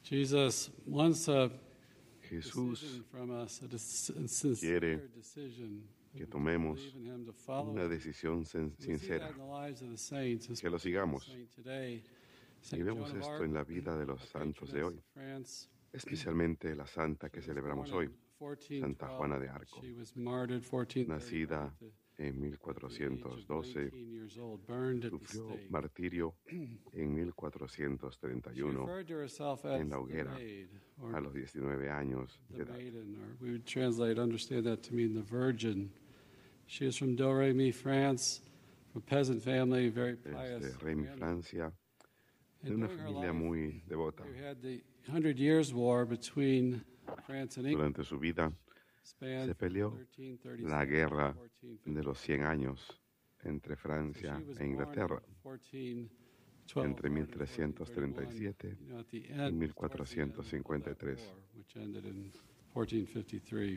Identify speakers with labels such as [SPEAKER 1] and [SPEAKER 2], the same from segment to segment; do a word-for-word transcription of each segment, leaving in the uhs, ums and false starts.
[SPEAKER 1] Jesus wants a
[SPEAKER 2] Jesús
[SPEAKER 1] decision from us, a dec- sincere
[SPEAKER 2] quiere
[SPEAKER 1] decision.
[SPEAKER 2] que tomemos
[SPEAKER 1] Believe in him to follow
[SPEAKER 2] una
[SPEAKER 1] him.
[SPEAKER 2] decisión sen-
[SPEAKER 1] We see that
[SPEAKER 2] sincera,
[SPEAKER 1] in the lives of the saints,
[SPEAKER 2] que lo sigamos.
[SPEAKER 1] Saint today,
[SPEAKER 2] Y
[SPEAKER 1] Saint
[SPEAKER 2] vemos
[SPEAKER 1] Joan of
[SPEAKER 2] esto
[SPEAKER 1] Arc,
[SPEAKER 2] en la vida de los
[SPEAKER 1] the
[SPEAKER 2] santos de
[SPEAKER 1] patroness
[SPEAKER 2] hoy,
[SPEAKER 1] of France.
[SPEAKER 2] especialmente la santa que
[SPEAKER 1] She was
[SPEAKER 2] celebramos
[SPEAKER 1] born
[SPEAKER 2] hoy,
[SPEAKER 1] in fourteen
[SPEAKER 2] Santa
[SPEAKER 1] twelve.
[SPEAKER 2] Juana de Arco,
[SPEAKER 1] She was martyred fourteen thirty-five
[SPEAKER 2] nacida
[SPEAKER 1] at the-
[SPEAKER 2] en
[SPEAKER 1] at the age
[SPEAKER 2] mil
[SPEAKER 1] of
[SPEAKER 2] cuatrocientos doce,
[SPEAKER 1] nineteen years old, burned at the
[SPEAKER 2] sufrió
[SPEAKER 1] stake.
[SPEAKER 2] martirio en mil cuatrocientos treinta y
[SPEAKER 1] She
[SPEAKER 2] uno
[SPEAKER 1] referred to herself as
[SPEAKER 2] en la
[SPEAKER 1] the
[SPEAKER 2] hoguera
[SPEAKER 1] maid, or
[SPEAKER 2] a los diecinueve años de
[SPEAKER 1] the
[SPEAKER 2] edad.
[SPEAKER 1] maiden, or we would translate, understand that to mean the virgin. She is from Domremy, France, from a peasant family, very pious.
[SPEAKER 2] Es de Remy,
[SPEAKER 1] family.
[SPEAKER 2] Francia, de
[SPEAKER 1] And
[SPEAKER 2] una
[SPEAKER 1] during her
[SPEAKER 2] familia
[SPEAKER 1] life,
[SPEAKER 2] muy devota.
[SPEAKER 1] we had the Hundred Years' War between France and England.
[SPEAKER 2] Durante su vida
[SPEAKER 1] Spanned
[SPEAKER 2] se peleó
[SPEAKER 1] from thirteen thirty-seven
[SPEAKER 2] la guerra
[SPEAKER 1] to fourteen fifty.
[SPEAKER 2] de los cien años entre Francia
[SPEAKER 1] She was
[SPEAKER 2] e Inglaterra
[SPEAKER 1] born in fourteen twelve,
[SPEAKER 2] entre mil trescientos treinta y siete
[SPEAKER 1] you know, at the
[SPEAKER 2] y
[SPEAKER 1] end,
[SPEAKER 2] mil
[SPEAKER 1] towards the end
[SPEAKER 2] cuatrocientos
[SPEAKER 1] of
[SPEAKER 2] cincuenta y
[SPEAKER 1] that
[SPEAKER 2] tres.
[SPEAKER 1] war, which ended in fourteen fifty-three.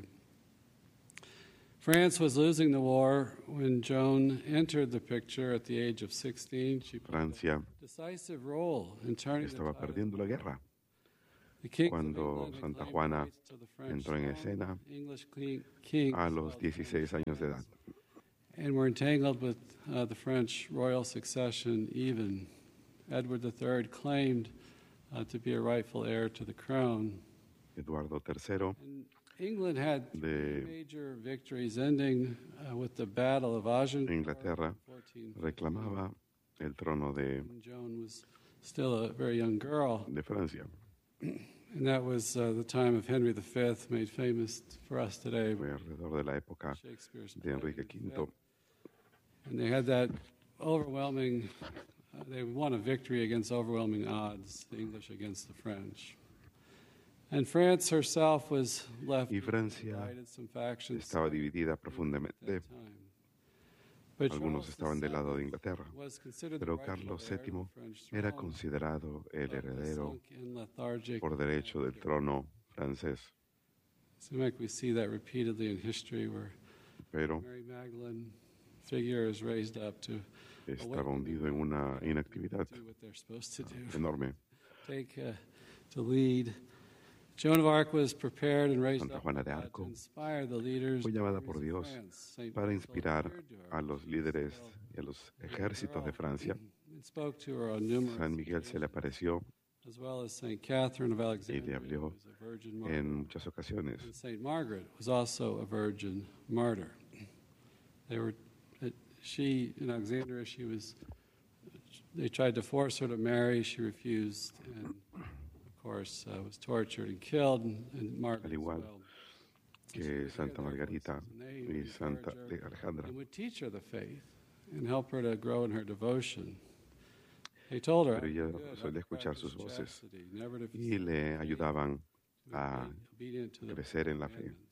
[SPEAKER 1] France was losing the war when Joan entered the picture at the age of sixteen. She played
[SPEAKER 2] Francia
[SPEAKER 1] a decisive role in turning the
[SPEAKER 2] estaba
[SPEAKER 1] tide.
[SPEAKER 2] perdiendo la guerra.
[SPEAKER 1] The kings of
[SPEAKER 2] Cuando
[SPEAKER 1] England had
[SPEAKER 2] Santa
[SPEAKER 1] claimed
[SPEAKER 2] Juana
[SPEAKER 1] rights to the French
[SPEAKER 2] entró en
[SPEAKER 1] throne.
[SPEAKER 2] escena
[SPEAKER 1] English king- kings
[SPEAKER 2] a los
[SPEAKER 1] held
[SPEAKER 2] dieciséis
[SPEAKER 1] French
[SPEAKER 2] años de edad.
[SPEAKER 1] lands and were entangled with uh, the French royal succession even. Edward the Third claimed uh, to be a rightful heir to the crown.
[SPEAKER 2] Eduardo tercero
[SPEAKER 1] And England had three
[SPEAKER 2] de
[SPEAKER 1] major victories, ending uh, with the Battle of Agincourt
[SPEAKER 2] Inglaterra
[SPEAKER 1] in fourteen fifteen,
[SPEAKER 2] reclamaba el trono de,
[SPEAKER 1] when Joan was still a very young girl.
[SPEAKER 2] de Francia.
[SPEAKER 1] And that was uh, the time of Henry the Fifth, made famous for us today by
[SPEAKER 2] Fue alrededor de la época
[SPEAKER 1] Shakespeare's
[SPEAKER 2] de
[SPEAKER 1] play,
[SPEAKER 2] Enrique
[SPEAKER 1] Henry the
[SPEAKER 2] quinto.
[SPEAKER 1] Fifth. And they had that overwhelming, uh, they won a victory against overwhelming odds, the English against the French. And France herself was left
[SPEAKER 2] Y Francia
[SPEAKER 1] divided, some factions
[SPEAKER 2] estaba
[SPEAKER 1] sided
[SPEAKER 2] dividida
[SPEAKER 1] at
[SPEAKER 2] profundamente.
[SPEAKER 1] that time. But
[SPEAKER 2] Algunos
[SPEAKER 1] Charles
[SPEAKER 2] estaban del lado de
[SPEAKER 1] the
[SPEAKER 2] Inglaterra,
[SPEAKER 1] Seventh was considered the
[SPEAKER 2] pero
[SPEAKER 1] rightful
[SPEAKER 2] Carlos
[SPEAKER 1] heir to the
[SPEAKER 2] séptimo
[SPEAKER 1] French
[SPEAKER 2] era
[SPEAKER 1] throne,
[SPEAKER 2] considerado el
[SPEAKER 1] but was
[SPEAKER 2] heredero
[SPEAKER 1] sunk in lethargic
[SPEAKER 2] por derecho del trono francés,
[SPEAKER 1] So like we see that repeatedly in history where
[SPEAKER 2] pero
[SPEAKER 1] Mary Magdalene figure is raised up to
[SPEAKER 2] estaba hundido en una inactividad
[SPEAKER 1] do what they're supposed to do,
[SPEAKER 2] enorme.
[SPEAKER 1] take uh, to lead. Joan of Arc was prepared and raised
[SPEAKER 2] Santa
[SPEAKER 1] up
[SPEAKER 2] Juana
[SPEAKER 1] by
[SPEAKER 2] de
[SPEAKER 1] God
[SPEAKER 2] Arco
[SPEAKER 1] to inspire the leaders
[SPEAKER 2] fue llamada
[SPEAKER 1] and
[SPEAKER 2] por
[SPEAKER 1] warriors of
[SPEAKER 2] Dios
[SPEAKER 1] France. Saint
[SPEAKER 2] para
[SPEAKER 1] Michael
[SPEAKER 2] inspirar
[SPEAKER 1] appeared to her
[SPEAKER 2] a los líderes y a los ejércitos de Francia.
[SPEAKER 1] and spoke to her on numerous
[SPEAKER 2] San Miguel se le apareció
[SPEAKER 1] as well as Saint Catherine of Alexandria,
[SPEAKER 2] habló
[SPEAKER 1] who was a virgin martyr.
[SPEAKER 2] en muchas ocasiones.
[SPEAKER 1] And Saint Margaret was also a virgin martyr. They were, uh, she in Alexandria, she was. They tried to force her to marry. She refused, and of course uh, was tortured and killed. And, and Margaret
[SPEAKER 2] Al
[SPEAKER 1] as
[SPEAKER 2] igual
[SPEAKER 1] well.
[SPEAKER 2] que Santa Margarita y Santa Alejandra.
[SPEAKER 1] And would teach her the faith and help her to grow in her devotion. They told her
[SPEAKER 2] Pero ella
[SPEAKER 1] "Good, how
[SPEAKER 2] solía
[SPEAKER 1] to
[SPEAKER 2] escuchar
[SPEAKER 1] practice
[SPEAKER 2] sus voces
[SPEAKER 1] chastity, never to
[SPEAKER 2] y le ayudaban a
[SPEAKER 1] be obedient to the
[SPEAKER 2] crecer en la fe.
[SPEAKER 1] commandments."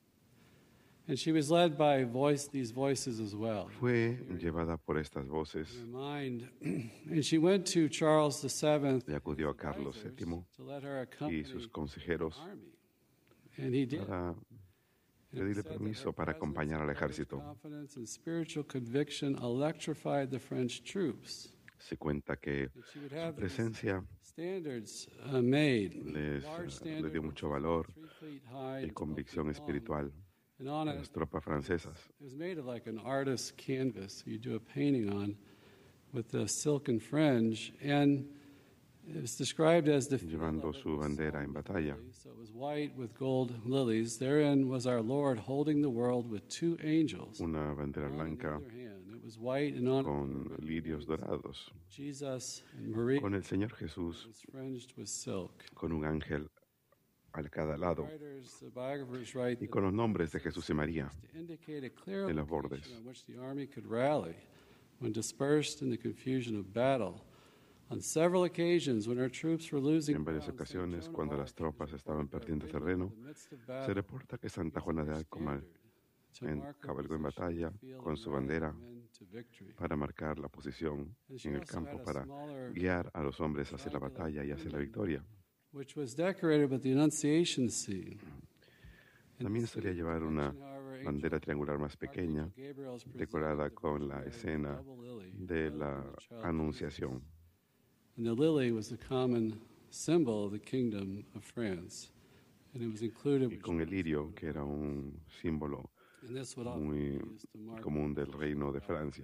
[SPEAKER 1] And she was led by voice these voices as well.
[SPEAKER 2] Fue llevada por estas voces
[SPEAKER 1] Her mind, and she went to Charles the Seventh
[SPEAKER 2] y acudió a Carlos séptimo
[SPEAKER 1] to let her
[SPEAKER 2] y
[SPEAKER 1] accompany
[SPEAKER 2] sus
[SPEAKER 1] the
[SPEAKER 2] consejeros
[SPEAKER 1] army, and he did.
[SPEAKER 2] para
[SPEAKER 1] And it
[SPEAKER 2] pedirle
[SPEAKER 1] said that
[SPEAKER 2] permiso
[SPEAKER 1] her
[SPEAKER 2] para
[SPEAKER 1] presence,
[SPEAKER 2] acompañar al
[SPEAKER 1] courage,
[SPEAKER 2] ejército.
[SPEAKER 1] confidence, and spiritual conviction electrified the French troops.
[SPEAKER 2] Se cuenta que
[SPEAKER 1] That she would
[SPEAKER 2] su
[SPEAKER 1] have these
[SPEAKER 2] presencia
[SPEAKER 1] standards uh, made,
[SPEAKER 2] les,
[SPEAKER 1] large
[SPEAKER 2] le
[SPEAKER 1] standard
[SPEAKER 2] dio mucho valor
[SPEAKER 1] three feet high
[SPEAKER 2] y
[SPEAKER 1] and twelve
[SPEAKER 2] convicción
[SPEAKER 1] feet long.
[SPEAKER 2] espiritual
[SPEAKER 1] And on
[SPEAKER 2] a
[SPEAKER 1] it,
[SPEAKER 2] las tropas francesas.
[SPEAKER 1] it was made of like an artist's canvas you do a painting on with a silken fringe, and it was described as the
[SPEAKER 2] Llevando su bandera en batalla.
[SPEAKER 1] So it was white with gold lilies. Therein was our Lord holding the world with two angels.
[SPEAKER 2] Una bandera
[SPEAKER 1] one in
[SPEAKER 2] blanca
[SPEAKER 1] either hand. It was white and on
[SPEAKER 2] con lirios dorados,
[SPEAKER 1] Jesus and Maria
[SPEAKER 2] con el Señor Jesús,
[SPEAKER 1] was fringed with silk.
[SPEAKER 2] con un ángel a cada lado
[SPEAKER 1] Writers, the biographers write
[SPEAKER 2] y
[SPEAKER 1] that
[SPEAKER 2] con los nombres de Jesús y María
[SPEAKER 1] to indicate a clear
[SPEAKER 2] en los
[SPEAKER 1] location
[SPEAKER 2] bordes.
[SPEAKER 1] on which the army could rally when dispersed in the confusion of battle. On several occasions, when our troops were losing
[SPEAKER 2] En varias
[SPEAKER 1] ground, Saint
[SPEAKER 2] ocasiones,
[SPEAKER 1] Joan of
[SPEAKER 2] cuando
[SPEAKER 1] Arc
[SPEAKER 2] las tropas
[SPEAKER 1] was
[SPEAKER 2] estaban
[SPEAKER 1] reported
[SPEAKER 2] perdiendo
[SPEAKER 1] to have
[SPEAKER 2] terreno,
[SPEAKER 1] ridden in the midst of
[SPEAKER 2] se
[SPEAKER 1] battle
[SPEAKER 2] reporta que Santa Juana de Arco mal-
[SPEAKER 1] to
[SPEAKER 2] en-
[SPEAKER 1] mark her
[SPEAKER 2] cabalgó en
[SPEAKER 1] position
[SPEAKER 2] batalla
[SPEAKER 1] on the field
[SPEAKER 2] con
[SPEAKER 1] and
[SPEAKER 2] su
[SPEAKER 1] rally
[SPEAKER 2] bandera
[SPEAKER 1] men to victory.
[SPEAKER 2] para marcar la posición
[SPEAKER 1] And she
[SPEAKER 2] en el
[SPEAKER 1] also
[SPEAKER 2] campo
[SPEAKER 1] had a
[SPEAKER 2] para
[SPEAKER 1] smaller,
[SPEAKER 2] guiar a los hombres hacia la batalla y hacia la victoria.
[SPEAKER 1] which was decorated with the Annunciation scene. In
[SPEAKER 2] También
[SPEAKER 1] the
[SPEAKER 2] solía
[SPEAKER 1] scene,
[SPEAKER 2] llevar una
[SPEAKER 1] however, Angel-
[SPEAKER 2] bandera triangular más pequeña,
[SPEAKER 1] Archangel Gabriel is presented
[SPEAKER 2] decorada
[SPEAKER 1] with the
[SPEAKER 2] con la
[SPEAKER 1] visionary
[SPEAKER 2] escena
[SPEAKER 1] double lily,
[SPEAKER 2] de
[SPEAKER 1] rather
[SPEAKER 2] la
[SPEAKER 1] than the child
[SPEAKER 2] Anunciación.
[SPEAKER 1] And the lily was a common symbol of the Kingdom of France, and it was included
[SPEAKER 2] y
[SPEAKER 1] with
[SPEAKER 2] con el lirio, que era un símbolo
[SPEAKER 1] and this would often
[SPEAKER 2] muy
[SPEAKER 1] be used to mark.
[SPEAKER 2] común del reino de Francia.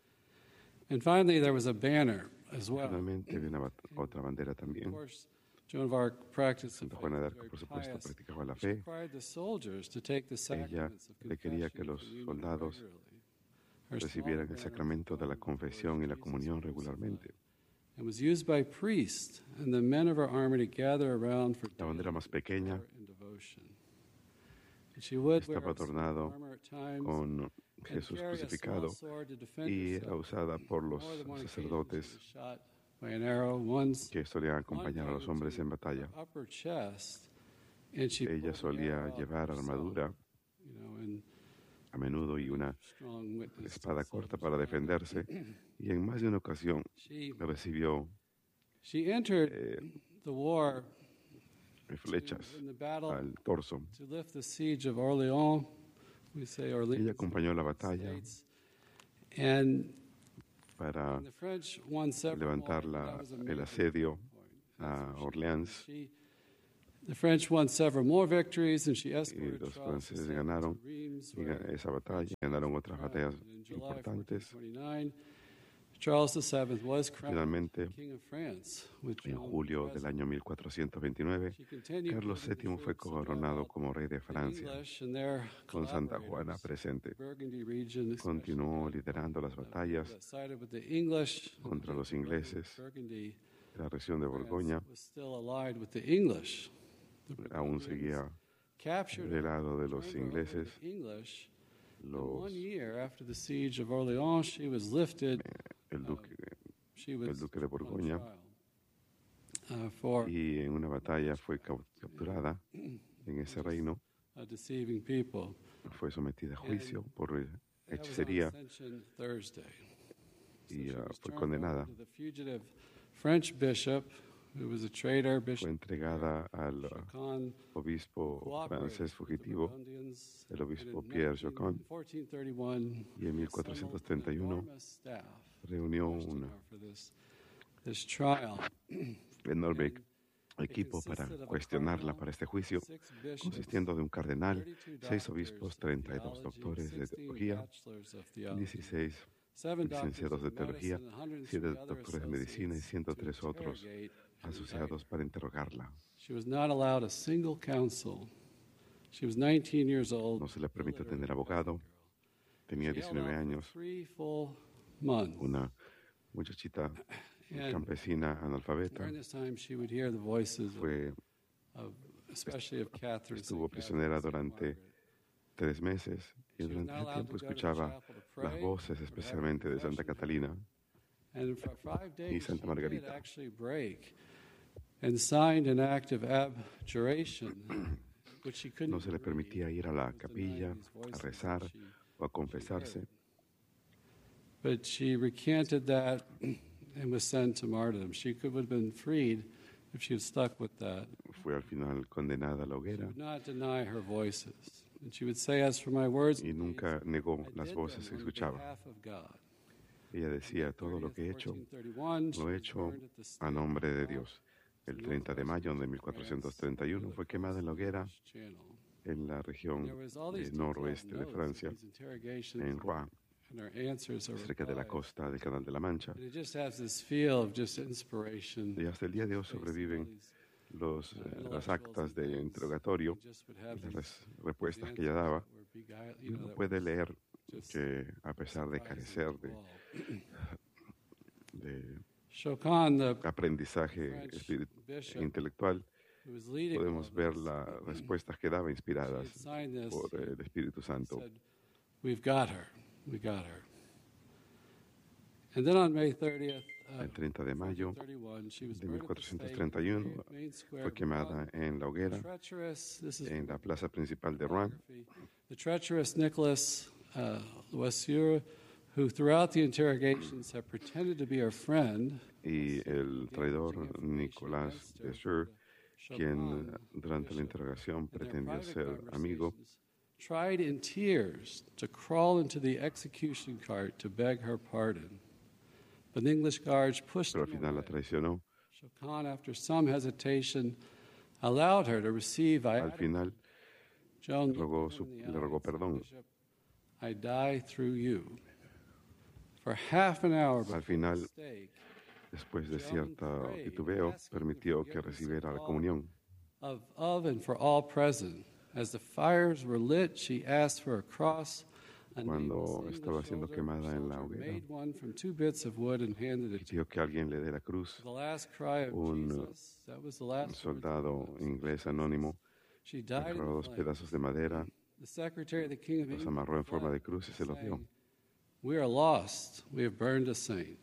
[SPEAKER 1] And finally, there was a banner as well.
[SPEAKER 2] Finalmente había una bat- otra bandera
[SPEAKER 1] Of
[SPEAKER 2] también.
[SPEAKER 1] course, Joan of Arc practiced
[SPEAKER 2] Santa
[SPEAKER 1] the
[SPEAKER 2] Juana de
[SPEAKER 1] faith,
[SPEAKER 2] Arco,
[SPEAKER 1] very
[SPEAKER 2] por supuesto,
[SPEAKER 1] pious.
[SPEAKER 2] practicaba la
[SPEAKER 1] She
[SPEAKER 2] fe.
[SPEAKER 1] required the soldiers to take the
[SPEAKER 2] Ella
[SPEAKER 1] sacraments of
[SPEAKER 2] le quería que
[SPEAKER 1] confession
[SPEAKER 2] los
[SPEAKER 1] and communion
[SPEAKER 2] soldados
[SPEAKER 1] regularly. Her
[SPEAKER 2] recibieran el
[SPEAKER 1] small
[SPEAKER 2] sacramento de la
[SPEAKER 1] banner
[SPEAKER 2] confesión y la
[SPEAKER 1] Jesus
[SPEAKER 2] comunión
[SPEAKER 1] crucified.
[SPEAKER 2] regularmente.
[SPEAKER 1] It was used by priests and the men of her army to gather around for
[SPEAKER 2] La bandera más pequeña
[SPEAKER 1] prayer and devotion. And she would wear
[SPEAKER 2] estaba
[SPEAKER 1] its
[SPEAKER 2] adornado
[SPEAKER 1] armor at times
[SPEAKER 2] con
[SPEAKER 1] and
[SPEAKER 2] Jesús
[SPEAKER 1] carry a small
[SPEAKER 2] crucificado
[SPEAKER 1] sword to defend
[SPEAKER 2] y
[SPEAKER 1] herself.
[SPEAKER 2] era usada por los
[SPEAKER 1] More than one occasion, she
[SPEAKER 2] sacerdotes
[SPEAKER 1] was shot by an arrow, once
[SPEAKER 2] que solían acompañar a los hombres en batalla.
[SPEAKER 1] her upper chest, and she
[SPEAKER 2] Ella
[SPEAKER 1] pulled the
[SPEAKER 2] solía
[SPEAKER 1] arrow out
[SPEAKER 2] llevar
[SPEAKER 1] herself,
[SPEAKER 2] armadura
[SPEAKER 1] you know, and
[SPEAKER 2] a menudo y una
[SPEAKER 1] strong witness to
[SPEAKER 2] espada
[SPEAKER 1] the
[SPEAKER 2] corta
[SPEAKER 1] soldiers.
[SPEAKER 2] para defenderse, y en más de una ocasión
[SPEAKER 1] She,
[SPEAKER 2] recibió
[SPEAKER 1] she entered
[SPEAKER 2] eh,
[SPEAKER 1] the war
[SPEAKER 2] flechas
[SPEAKER 1] in the battle
[SPEAKER 2] al torso.
[SPEAKER 1] to lift the siege of Orleans. We say Orleans.
[SPEAKER 2] Ella acompañó la batalla
[SPEAKER 1] States. And
[SPEAKER 2] para
[SPEAKER 1] and the French won several
[SPEAKER 2] levantar
[SPEAKER 1] more,
[SPEAKER 2] la-
[SPEAKER 1] that was a
[SPEAKER 2] el
[SPEAKER 1] major
[SPEAKER 2] asedio
[SPEAKER 1] point.
[SPEAKER 2] a
[SPEAKER 1] That's what she
[SPEAKER 2] Orleans.
[SPEAKER 1] did. She- the French won several more victories, and she
[SPEAKER 2] Y
[SPEAKER 1] escorted
[SPEAKER 2] los
[SPEAKER 1] Charles the
[SPEAKER 2] franceses
[SPEAKER 1] Second
[SPEAKER 2] ganaron
[SPEAKER 1] to Reims,
[SPEAKER 2] y
[SPEAKER 1] where
[SPEAKER 2] ga- esa batalla, ganaron otras batallas
[SPEAKER 1] And in July
[SPEAKER 2] importantes.
[SPEAKER 1] fourteen twenty-nine, Charles the Seventh was crowned
[SPEAKER 2] Finalmente,
[SPEAKER 1] King of France. With
[SPEAKER 2] en
[SPEAKER 1] Joan
[SPEAKER 2] julio
[SPEAKER 1] present.
[SPEAKER 2] del año mil cuatrocientos veintinueve,
[SPEAKER 1] She continued
[SPEAKER 2] Carlos
[SPEAKER 1] leading the
[SPEAKER 2] séptimo fue
[SPEAKER 1] troops to drive
[SPEAKER 2] coronado
[SPEAKER 1] out
[SPEAKER 2] como rey de
[SPEAKER 1] the
[SPEAKER 2] Francia,
[SPEAKER 1] English and their
[SPEAKER 2] con Santa Juana
[SPEAKER 1] collaborators.
[SPEAKER 2] presente.
[SPEAKER 1] Burgundy region, especially
[SPEAKER 2] Continuó
[SPEAKER 1] that
[SPEAKER 2] liderando las batallas
[SPEAKER 1] that sided with the English
[SPEAKER 2] contra los ingleses.
[SPEAKER 1] Burgundy
[SPEAKER 2] La región de Borgoña
[SPEAKER 1] was still allied with the English. The
[SPEAKER 2] aún
[SPEAKER 1] Burgundians
[SPEAKER 2] seguía
[SPEAKER 1] captured
[SPEAKER 2] del lado de los
[SPEAKER 1] turned her over to
[SPEAKER 2] ingleses.
[SPEAKER 1] the English. And
[SPEAKER 2] Los,
[SPEAKER 1] one year after the siege of Orleans, she was lifted.
[SPEAKER 2] el, duque,
[SPEAKER 1] She
[SPEAKER 2] el
[SPEAKER 1] was
[SPEAKER 2] duque de
[SPEAKER 1] on
[SPEAKER 2] Borgoña,
[SPEAKER 1] trial, uh, for
[SPEAKER 2] y en una batalla fue cau- capturada en ese reino.
[SPEAKER 1] uh, deceiving people.
[SPEAKER 2] Fue sometida a juicio por eh,
[SPEAKER 1] That was on
[SPEAKER 2] hechicería
[SPEAKER 1] Ascension Thursday. So
[SPEAKER 2] y
[SPEAKER 1] she
[SPEAKER 2] ah,
[SPEAKER 1] was
[SPEAKER 2] fue
[SPEAKER 1] turned over
[SPEAKER 2] condenada.
[SPEAKER 1] to the fugitive French bishop, who was a traitor,
[SPEAKER 2] Fue
[SPEAKER 1] Bishop
[SPEAKER 2] entregada al ah,
[SPEAKER 1] Chacon,
[SPEAKER 2] obispo
[SPEAKER 1] cooperated
[SPEAKER 2] francés
[SPEAKER 1] with the
[SPEAKER 2] fugitivo,
[SPEAKER 1] Burgundians,
[SPEAKER 2] el obispo
[SPEAKER 1] and in
[SPEAKER 2] Pierre
[SPEAKER 1] 19
[SPEAKER 2] Chacon,
[SPEAKER 1] fourteen thirty-one,
[SPEAKER 2] y en
[SPEAKER 1] assembled
[SPEAKER 2] mil
[SPEAKER 1] an
[SPEAKER 2] cuatrocientos treinta y uno
[SPEAKER 1] enormous staff
[SPEAKER 2] reunió
[SPEAKER 1] questioning
[SPEAKER 2] un
[SPEAKER 1] her for this, this trial.
[SPEAKER 2] enorme
[SPEAKER 1] And
[SPEAKER 2] equipo para
[SPEAKER 1] consisted of a
[SPEAKER 2] cuestionarla
[SPEAKER 1] cardinal,
[SPEAKER 2] para este juicio,
[SPEAKER 1] six bishops,
[SPEAKER 2] consistiendo de un cardenal,
[SPEAKER 1] thirty-two
[SPEAKER 2] seis
[SPEAKER 1] doctors
[SPEAKER 2] obispos,
[SPEAKER 1] of
[SPEAKER 2] treinta y dos
[SPEAKER 1] theology,
[SPEAKER 2] doctores de
[SPEAKER 1] sixteen
[SPEAKER 2] teología,
[SPEAKER 1] bachelors of theology,
[SPEAKER 2] dieciséis
[SPEAKER 1] seven doctors
[SPEAKER 2] licenciados de
[SPEAKER 1] of
[SPEAKER 2] teología,
[SPEAKER 1] medicine, and one hundred
[SPEAKER 2] siete
[SPEAKER 1] three other
[SPEAKER 2] doctores de medicina y
[SPEAKER 1] associates
[SPEAKER 2] ciento
[SPEAKER 1] to
[SPEAKER 2] tres otros
[SPEAKER 1] interrogate and
[SPEAKER 2] asociados para interrogarla.
[SPEAKER 1] She was not allowed a single counsel. She was nineteen years old.
[SPEAKER 2] No se le permitió
[SPEAKER 1] illiterate
[SPEAKER 2] tener abogado, tenía
[SPEAKER 1] She held
[SPEAKER 2] diecinueve
[SPEAKER 1] out for
[SPEAKER 2] años,
[SPEAKER 1] three full months.
[SPEAKER 2] una muchachita
[SPEAKER 1] And
[SPEAKER 2] campesina analfabeta,
[SPEAKER 1] during this time, she would hear the voices of,
[SPEAKER 2] fue,
[SPEAKER 1] of especially of Catherine.
[SPEAKER 2] estuvo
[SPEAKER 1] Saint
[SPEAKER 2] prisionera
[SPEAKER 1] Catherine, Saint
[SPEAKER 2] durante
[SPEAKER 1] Margaret.
[SPEAKER 2] tres meses y
[SPEAKER 1] She was
[SPEAKER 2] durante
[SPEAKER 1] not
[SPEAKER 2] ese
[SPEAKER 1] allowed
[SPEAKER 2] tiempo
[SPEAKER 1] to go to the
[SPEAKER 2] escuchaba
[SPEAKER 1] chapel to
[SPEAKER 2] las
[SPEAKER 1] pray
[SPEAKER 2] voces
[SPEAKER 1] or have
[SPEAKER 2] especialmente de Santa
[SPEAKER 1] confession.
[SPEAKER 2] Catalina.
[SPEAKER 1] And for five days,
[SPEAKER 2] Santa
[SPEAKER 1] she
[SPEAKER 2] Margarita.
[SPEAKER 1] did actually break and signed an act of abjuration, which she couldn't
[SPEAKER 2] No se le
[SPEAKER 1] read.
[SPEAKER 2] permitía ir a la
[SPEAKER 1] She was
[SPEAKER 2] capilla
[SPEAKER 1] denying these
[SPEAKER 2] a
[SPEAKER 1] voices
[SPEAKER 2] rezar
[SPEAKER 1] that she-
[SPEAKER 2] o a confesarse,
[SPEAKER 1] But she recanted that and was sent to martyrdom. She could have been freed if she had stuck with that.
[SPEAKER 2] fue al final condenada a la
[SPEAKER 1] She
[SPEAKER 2] hoguera
[SPEAKER 1] would not deny her voices. And she would say, as for my words,
[SPEAKER 2] y nunca negó
[SPEAKER 1] I
[SPEAKER 2] las
[SPEAKER 1] did
[SPEAKER 2] voces que
[SPEAKER 1] them on
[SPEAKER 2] escuchaba.
[SPEAKER 1] behalf of God.
[SPEAKER 2] Ella decía, todo lo que he hecho,
[SPEAKER 1] fourteen thirty-one, she
[SPEAKER 2] lo he
[SPEAKER 1] was
[SPEAKER 2] hecho
[SPEAKER 1] burned at the
[SPEAKER 2] a
[SPEAKER 1] stake
[SPEAKER 2] nombre de
[SPEAKER 1] of
[SPEAKER 2] Dios. El treinta de mayo de mil cuatrocientos treinta y uno fue quemada en la hoguera
[SPEAKER 1] Channel.
[SPEAKER 2] en la región
[SPEAKER 1] There was all these
[SPEAKER 2] eh, noroeste de
[SPEAKER 1] detailed
[SPEAKER 2] Francia,
[SPEAKER 1] notes, these interrogations,
[SPEAKER 2] en Rouen,
[SPEAKER 1] and her answers are
[SPEAKER 2] cerca de la
[SPEAKER 1] replies.
[SPEAKER 2] costa del Canal de la Mancha.
[SPEAKER 1] And it just has this feel of just inspiration.
[SPEAKER 2] Y hasta el día de hoy
[SPEAKER 1] facing all
[SPEAKER 2] sobreviven
[SPEAKER 1] these,
[SPEAKER 2] los,
[SPEAKER 1] uh,
[SPEAKER 2] eh, las
[SPEAKER 1] intellectuals
[SPEAKER 2] actas
[SPEAKER 1] and
[SPEAKER 2] de
[SPEAKER 1] things.
[SPEAKER 2] interrogatorio
[SPEAKER 1] You just would
[SPEAKER 2] y
[SPEAKER 1] have
[SPEAKER 2] las
[SPEAKER 1] these
[SPEAKER 2] res- respuestas que ella
[SPEAKER 1] answers
[SPEAKER 2] daba.
[SPEAKER 1] that were beguile-
[SPEAKER 2] Y
[SPEAKER 1] you know,
[SPEAKER 2] uno
[SPEAKER 1] that
[SPEAKER 2] puede
[SPEAKER 1] was
[SPEAKER 2] leer
[SPEAKER 1] just
[SPEAKER 2] que a pesar de
[SPEAKER 1] surprising
[SPEAKER 2] carecer
[SPEAKER 1] to
[SPEAKER 2] de,
[SPEAKER 1] all.
[SPEAKER 2] de
[SPEAKER 1] Chacon, the
[SPEAKER 2] aprendizaje
[SPEAKER 1] French
[SPEAKER 2] espiri-
[SPEAKER 1] bishop
[SPEAKER 2] intelectual,
[SPEAKER 1] who was leading
[SPEAKER 2] podemos
[SPEAKER 1] all
[SPEAKER 2] ver
[SPEAKER 1] this,
[SPEAKER 2] las respuestas que daba
[SPEAKER 1] she
[SPEAKER 2] inspiradas
[SPEAKER 1] had signed this,
[SPEAKER 2] por eh, el Espíritu Santo.
[SPEAKER 1] said, we've got her, we got her. And then on May thirtieth, uh,
[SPEAKER 2] El treinta de mayo
[SPEAKER 1] thirty-one, she was
[SPEAKER 2] de
[SPEAKER 1] burned at the stake
[SPEAKER 2] mil cuatrocientos treinta y uno
[SPEAKER 1] in the main square
[SPEAKER 2] fue
[SPEAKER 1] of
[SPEAKER 2] quemada en la hoguera
[SPEAKER 1] Rouen. Treacherous, this is
[SPEAKER 2] en la plaza principal de Rouen.
[SPEAKER 1] the treacherous Nicholas uh, Loisier, who throughout the interrogations had pretended to be her friend,
[SPEAKER 2] Y el traidor Nicolás de Sur, quien durante la interrogación pretendió ser amigo,
[SPEAKER 1] tried in tears to crawl into the execution cart to beg her pardon. But the English guards pushed
[SPEAKER 2] pero al
[SPEAKER 1] him
[SPEAKER 2] final la
[SPEAKER 1] away.
[SPEAKER 2] traicionó
[SPEAKER 1] Shokan, after some hesitation, allowed her to receive
[SPEAKER 2] Al final,
[SPEAKER 1] Joan
[SPEAKER 2] rogó su-
[SPEAKER 1] looked him in the
[SPEAKER 2] le rogó
[SPEAKER 1] eye and said,
[SPEAKER 2] perdón.
[SPEAKER 1] "Bishop, I die through you." For half an hour
[SPEAKER 2] Al
[SPEAKER 1] before
[SPEAKER 2] final,
[SPEAKER 1] the stake,
[SPEAKER 2] después de cierto titubeo, permitió que recibiera la comunión.
[SPEAKER 1] of, of and for all present. As the fires were lit, she asked for a cross. A
[SPEAKER 2] Cuando
[SPEAKER 1] nameless
[SPEAKER 2] estaba
[SPEAKER 1] English
[SPEAKER 2] siendo
[SPEAKER 1] soldier-
[SPEAKER 2] quemada en la
[SPEAKER 1] soldier
[SPEAKER 2] hoguera,
[SPEAKER 1] made one from two bits of wood and handed
[SPEAKER 2] y
[SPEAKER 1] it to
[SPEAKER 2] pidió que alguien le dé la cruz.
[SPEAKER 1] the last cry of
[SPEAKER 2] Un
[SPEAKER 1] Jesus. That was the last
[SPEAKER 2] Un
[SPEAKER 1] words
[SPEAKER 2] soldado
[SPEAKER 1] of
[SPEAKER 2] inglés anónimo
[SPEAKER 1] She died in
[SPEAKER 2] agarró
[SPEAKER 1] the
[SPEAKER 2] dos
[SPEAKER 1] flames.
[SPEAKER 2] pedazos de madera,
[SPEAKER 1] The secretary of the King of
[SPEAKER 2] los
[SPEAKER 1] England
[SPEAKER 2] amarró en forma de
[SPEAKER 1] fled,
[SPEAKER 2] cruz y se los dio.
[SPEAKER 1] saying, "We are lost. We have burned a saint."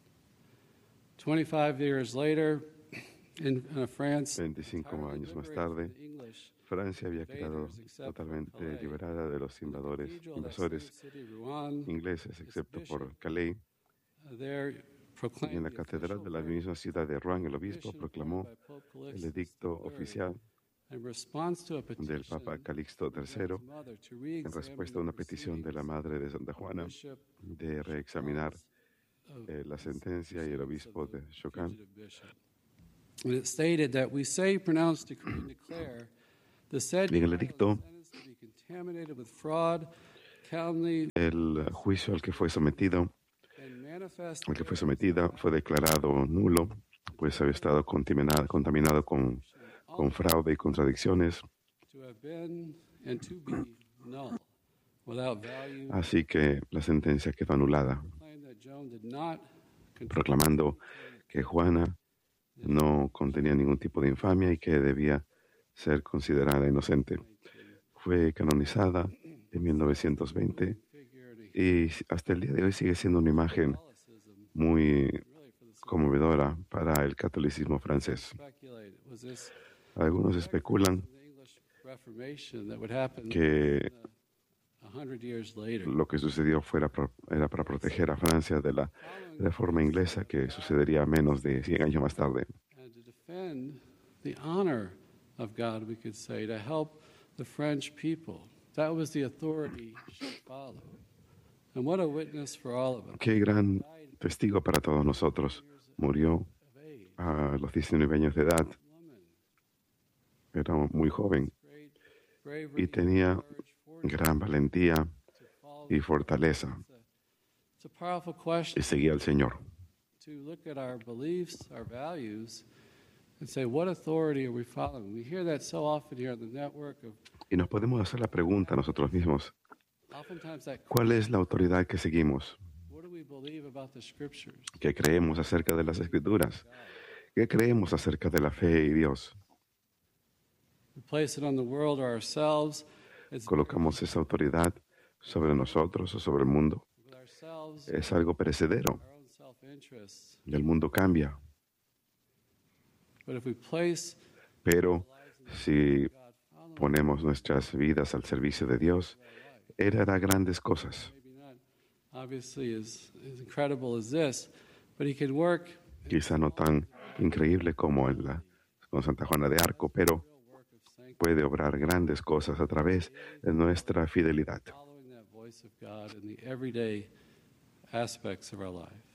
[SPEAKER 1] twenty-five years later, in, in France,
[SPEAKER 2] veinticinco
[SPEAKER 1] entirely
[SPEAKER 2] años más
[SPEAKER 1] liberated
[SPEAKER 2] tarde,
[SPEAKER 1] from the English,
[SPEAKER 2] Francia había quedado
[SPEAKER 1] invaders except for
[SPEAKER 2] totalmente
[SPEAKER 1] Calais.
[SPEAKER 2] liberada de los
[SPEAKER 1] In the
[SPEAKER 2] invasores,
[SPEAKER 1] cathedral of that
[SPEAKER 2] invasores
[SPEAKER 1] same city, Rouen,
[SPEAKER 2] ingleses, excepto por Calais.
[SPEAKER 1] uh, there
[SPEAKER 2] Y en
[SPEAKER 1] proclaimed
[SPEAKER 2] la
[SPEAKER 1] the
[SPEAKER 2] catedral
[SPEAKER 1] official
[SPEAKER 2] de la
[SPEAKER 1] verdict
[SPEAKER 2] misma ciudad de Rouen, el obispo
[SPEAKER 1] petition
[SPEAKER 2] proclamó
[SPEAKER 1] formed by Pope
[SPEAKER 2] el
[SPEAKER 1] Calixtus
[SPEAKER 2] edicto
[SPEAKER 1] the third
[SPEAKER 2] oficial
[SPEAKER 1] in response to a
[SPEAKER 2] del
[SPEAKER 1] petition
[SPEAKER 2] Papa Calixto
[SPEAKER 1] of Joan's
[SPEAKER 2] tercero
[SPEAKER 1] mother to
[SPEAKER 2] en
[SPEAKER 1] re-examine
[SPEAKER 2] respuesta a una
[SPEAKER 1] the
[SPEAKER 2] petición de la
[SPEAKER 1] proceedings
[SPEAKER 2] madre de Santa
[SPEAKER 1] of
[SPEAKER 2] Juana
[SPEAKER 1] Bishop
[SPEAKER 2] de reexaminar
[SPEAKER 1] of
[SPEAKER 2] eh, la sentencia y el obispo de Chocán.
[SPEAKER 1] fugitive bishop. And it stated that we say, pronounce, decree, and declare the said
[SPEAKER 2] Y en el
[SPEAKER 1] trial
[SPEAKER 2] edicto,
[SPEAKER 1] is sentenced to be contaminated with fraud, calumny,
[SPEAKER 2] el juicio al que fue sometido,
[SPEAKER 1] and manifest
[SPEAKER 2] al que fue
[SPEAKER 1] errors
[SPEAKER 2] sometida, fue declarado nulo, pues había estado contaminado, contaminado con, con fraude y contradicciones.
[SPEAKER 1] to have been and to be null, without value.
[SPEAKER 2] Así que la sentencia quedó anulada,
[SPEAKER 1] Claim that Joan did not
[SPEAKER 2] proclamando que Juana no contenía ningún tipo de infamia y que debía ser considerada inocente. Fue canonizada en mil novecientos veinte y hasta el día de hoy sigue siendo una imagen muy conmovedora para el catolicismo francés. Algunos especulan que lo que sucedió fuera pro- era para proteger a Francia de la reforma inglesa que sucedería menos de cien años más tarde.
[SPEAKER 1] And to defend the honor of God, we could say, to help the French people. That was the authority she followed. And what a witness for all of us.
[SPEAKER 2] Qué gran testigo para todos nosotros. Murió
[SPEAKER 1] Of age,
[SPEAKER 2] a los diecinueve años de edad,
[SPEAKER 1] woman,
[SPEAKER 2] era muy joven
[SPEAKER 1] great bravery
[SPEAKER 2] y tenía
[SPEAKER 1] and courage, fortitude
[SPEAKER 2] gran valentía
[SPEAKER 1] to follow.
[SPEAKER 2] y fortaleza
[SPEAKER 1] It's a, it's a powerful question
[SPEAKER 2] y seguía al Señor.
[SPEAKER 1] to look at our beliefs, our values, and say, what authority are we following? We hear that so often here on the network of
[SPEAKER 2] Y nos podemos hacer la pregunta a nosotros mismos,
[SPEAKER 1] oftentimes that
[SPEAKER 2] ¿cuál es la autoridad que seguimos?
[SPEAKER 1] what do we believe about the scriptures?
[SPEAKER 2] ¿Qué creemos acerca de las Escrituras? ¿Qué creemos acerca de la fe y Dios?
[SPEAKER 1] We place it on the world or ourselves. It's
[SPEAKER 2] ¿Colocamos esa autoridad sobre nosotros o sobre el mundo?
[SPEAKER 1] with ourselves,
[SPEAKER 2] Es algo perecedero
[SPEAKER 1] our own self-interest.
[SPEAKER 2] y el mundo cambia.
[SPEAKER 1] But if we place
[SPEAKER 2] Pero si
[SPEAKER 1] God following
[SPEAKER 2] ponemos nuestras vidas al servicio de Dios, Él hará grandes cosas.
[SPEAKER 1] maybe not obviously as, as incredible as this, but he can work
[SPEAKER 2] Quizá no tan increíble como en la, con Santa Juana de Arco, pero
[SPEAKER 1] real work of sanctity,
[SPEAKER 2] puede obrar grandes cosas a través de nuestra fidelidad.
[SPEAKER 1] following that voice of God in the everyday aspects of our life.